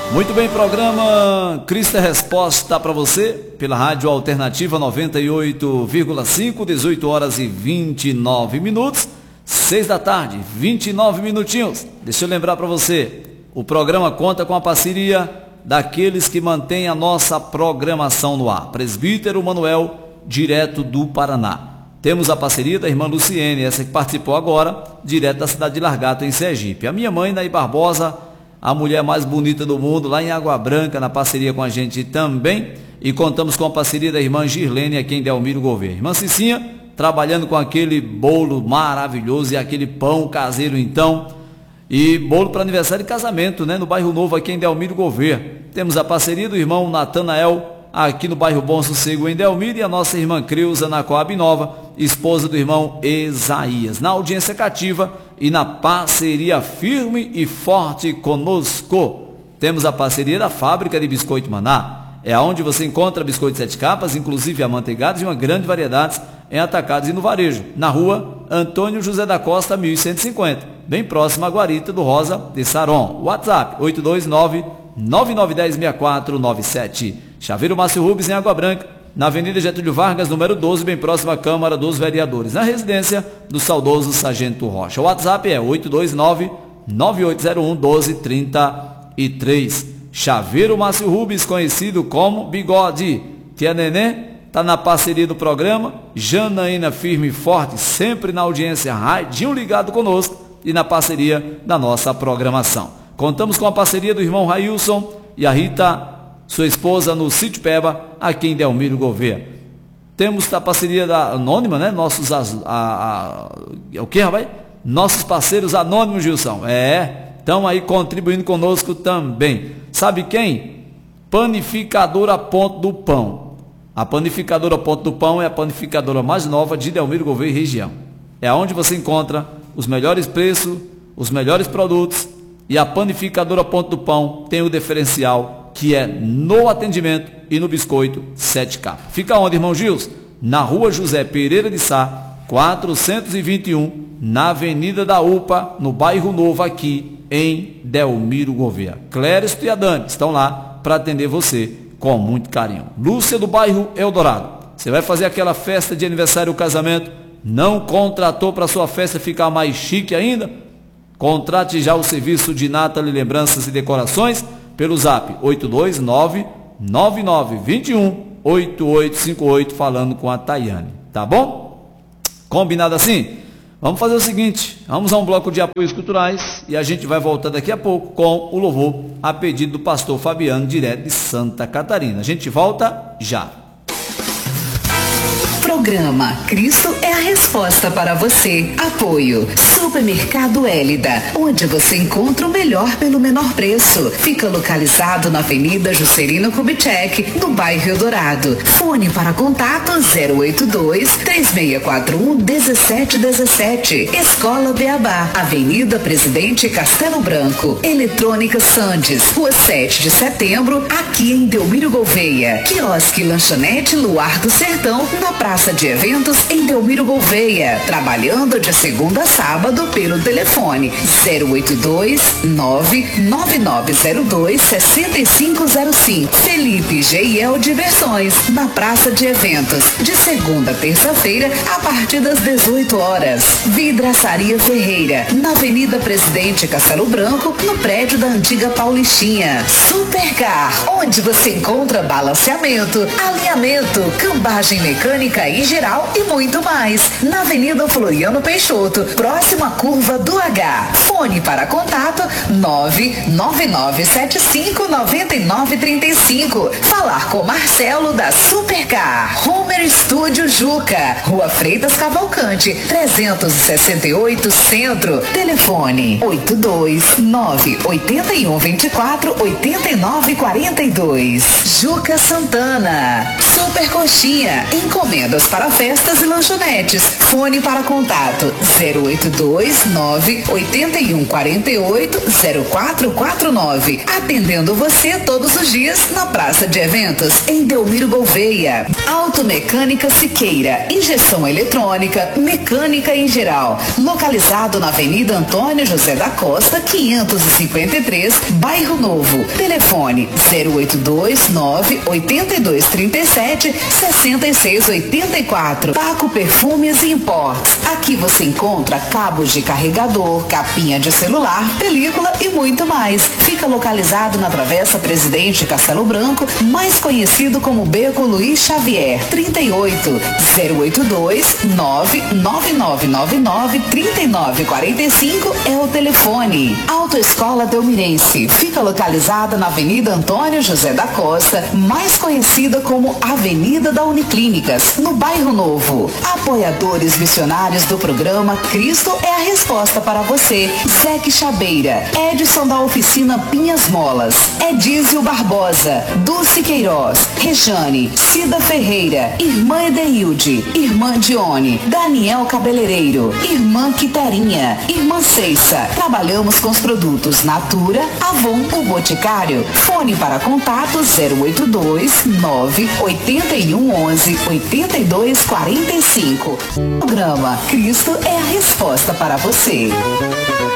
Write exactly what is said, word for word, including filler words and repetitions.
Muito bem, programa Cristo é Resposta para você, pela Rádio Alternativa noventa e oito vírgula cinco, dezoito horas e vinte e nove minutos, seis da tarde, vinte e nove minutinhos. Deixa eu lembrar para você, o programa conta com a parceria daqueles que mantêm a nossa programação no ar. Presbítero Manuel, direto do Paraná. Temos a parceria da irmã Luciene, essa que participou agora, direto da cidade de Largato, em Sergipe. A minha mãe, Naí Barbosa, a mulher mais bonita do mundo, lá em Água Branca, na parceria com a gente também. E contamos com a parceria da irmã Girlene, aqui em Delmiro Gouveia. Irmã Cicinha, trabalhando com aquele bolo maravilhoso e aquele pão caseiro, então. E bolo para aniversário e casamento, né? No bairro Novo, aqui em Delmiro Gouveia. Temos a parceria do irmão Natanael, aqui no bairro Bom Sossego, em Delmiro, e a nossa irmã Creuza, na Coab Nova, esposa do irmão Isaías. Na audiência cativa e na parceria firme e forte conosco, temos a parceria da Fábrica de Biscoito Maná. É onde você encontra biscoitos sete capas, inclusive amanteigados, e uma grande variedade em atacados e no varejo, na rua Antônio José da Costa, mil cento e cinquenta, bem próximo à Guarita do Rosa de Saron. WhatsApp oito dois nove, nove nove um zero, seis quatro nove sete. Chaveiro Márcio Rubens, em Água Branca, na Avenida Getúlio Vargas, número doze, bem próximo à Câmara dos Vereadores, na residência do saudoso Sargento Rocha. O WhatsApp é oito dois nove, nove oito zero um, um dois três três. Chaveiro Márcio Rubens, conhecido como Bigode. Tia Nenê está na parceria do programa. Janaína, firme e forte, sempre na audiência, radinho ligado conosco e na parceria da nossa programação. Contamos com a parceria do irmão Railson e a Rita, sua esposa, no Sítio Peba, aqui em Delmiro Gouveia. Temos a parceria da Anônima, né? Nossos, a, a, a, o que, rapaz? Nossos parceiros anônimos, Gilson. É, estão aí contribuindo conosco também. Sabe quem? Panificadora Ponto do Pão. A Panificadora Ponto do Pão é a panificadora mais nova de Delmiro Gouveia e região. É onde você encontra os melhores preços, os melhores produtos, e a Panificadora Ponto do Pão tem o diferencial que é no atendimento e no biscoito sete capas. Fica onde, irmão Gils? Na rua José Pereira de Sá, quatrocentos e vinte e um, na Avenida da U P A, no bairro Novo, aqui em Delmiro Gouveia. Clérisco e a Dani estão lá para atender você com muito carinho. Lúcia, do bairro Eldorado. Você vai fazer aquela festa de aniversário ou casamento? Não contratou para sua festa ficar mais chique ainda? Contrate já o serviço de Nathalie Lembranças e Decorações pelo zap oito dois nove, nove nove dois um, oito oito cinco oito, falando com a Tayane, tá bom? Combinado assim? Vamos fazer o seguinte, vamos a um bloco de apoios culturais e a gente vai voltar daqui a pouco com o louvor a pedido do pastor Fabiano, direto de Santa Catarina. A gente volta já. Programa Cristo é a Resposta para você. Apoio Supermercado Hélida, onde você encontra o melhor pelo menor preço. Fica localizado na Avenida Juscelino Kubitschek, no bairro Eldorado. Fone para contato zero oito dois, três seis quatro um, um sete um sete. Escola Beabá, Avenida Presidente Castelo Branco. Eletrônica Sandes, Rua sete de Setembro, aqui em Delmiro Gouveia. Quiosque Lanchonete Luar do Sertão, na Praça de Eventos em Delmiro Gouveia, trabalhando de segunda a sábado pelo telefone zero oito dois, nove nove nove zero dois, seis cinco zero cinco. Felipe G I L Diversões, na Praça de Eventos, de segunda a terça-feira, a partir das dezoito horas. Vidraçaria Ferreira, na Avenida Presidente Castelo Branco, no prédio da antiga Paulistinha. Supercar, onde você encontra balanceamento, alinhamento, cambagem mecânica e geral e muito mais. Na Avenida Floriano Peixoto, próximo à curva do H. Fone para contato nove nove nove sete cinco nove nove três cinco. Falar com Marcelo da Supercar. Homer Studio Juca, Rua Freitas Cavalcante, trezentos e sessenta e oito Centro. Telefone oito dois nove oito um dois quatro oito nove quatro dois. Juca Santana. Super Coxinha, encomendas para festas e lanchonetes. Fone para contato zero oito dois nove oito um quatro oito zero quatro quatro nove. Atendendo você todos os dias na Praça de Eventos, em Delmiro Gouveia. Automecânica Siqueira, injeção eletrônica, mecânica em geral. Localizado na Avenida Antônio José da Costa, quinhentos e cinquenta e três, Bairro Novo. Telefone zero oito dois nove oito dois três sete seis seis oito quatro. Paco Perfumes e Imports. Aqui você encontra cabos de carregador, capinha de celular, película e muito mais. Fica localizado na Travessa Presidente Castelo Branco, mais conhecido como Beco Luiz Xavier. trinta e oito, zero oito dois nove nove nove nove nove três nove quatro cinco é o telefone. Autoescola Delmirense. Fica localizada na Avenida Antônio José da Costa, mais conhecida como Avenida da Uniclínicas, no Bairro Novo. Apoiadores missionários do programa Cristo é a Resposta para você. Zeque Chabeira, Edson da Oficina Pinhas Molas, Edísio Barbosa, Dulce Queiroz, Rejane, Cida Ferreira, Irmã Edeilde, Irmã Dione, Daniel Cabeleireiro, Irmã Quiterinha, Irmã Ceissa. Trabalhamos com os produtos Natura, Avon, o Boticário. Fone para contato zero oito dois nove oito um onze oito dois quatro cinco. Programa Cristo é a Resposta para você.